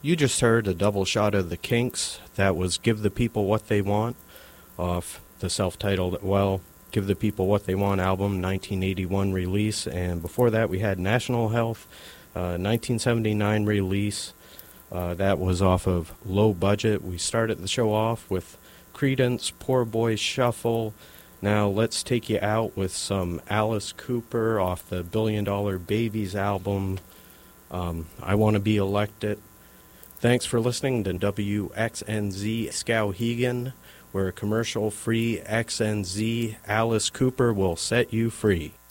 You just heard a double shot of the Kinks. That was Give the People What They Want off the self-titled, Give the People What They Want album, 1981 release. And before that, we had National Health, 1979 release. That was off of Low Budget. We started the show off with Creedence, Poor Boy Shuffle. Now let's take you out with some Alice Cooper off the Billion Dollar Babies album, I Want to Be Elected. Thanks for listening to WXNZ Skowhegan, where commercial-free XNZ Alice Cooper will set you free.